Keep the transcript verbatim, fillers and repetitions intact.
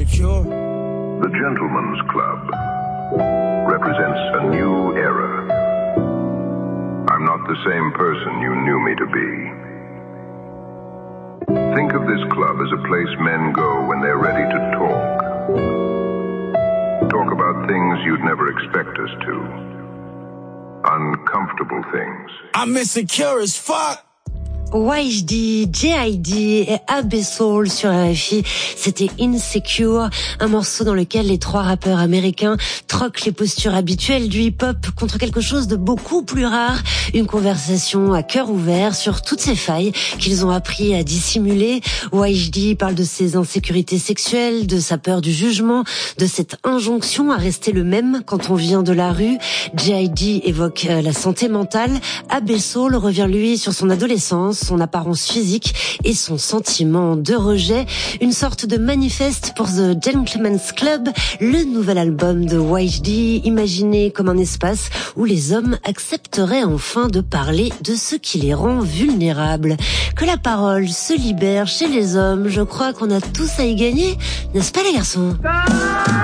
Insecure. The Gentleman's Club represents a new era. I'm not the same person you knew me to be. Think of this club as a place men go when they're ready to talk. Talk about things you'd never expect us to. Uncomfortable things. I'm insecure as fuck. Y H D, J I D et Ab-Soul sur R F I, c'était Insecure, un morceau dans lequel les trois rappeurs américains troquent les postures habituelles du hip-hop contre quelque chose de beaucoup plus rare, une conversation à cœur ouvert sur toutes ces failles qu'ils ont appris à dissimuler. Y H D parle de ses insécurités sexuelles, de sa peur du jugement, de cette injonction à rester le même quand on vient de la rue. J I D évoque la santé mentale. Ab-Soul revient lui sur son adolescence, son apparence physique et son sentiment de rejet. Une sorte de manifeste pour The Gentleman's Club, le nouvel album de Y H D, imaginé comme un espace où les hommes accepteraient enfin de parler de ce qui les rend vulnérables. Que la parole se libère chez les hommes, je crois qu'on a tous à y gagner, n'est-ce pas les garçons ?